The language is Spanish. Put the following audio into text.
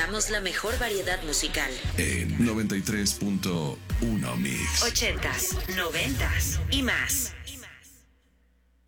presentamos la mejor variedad musical. En 93.1 Mix. 80s, 90s y más.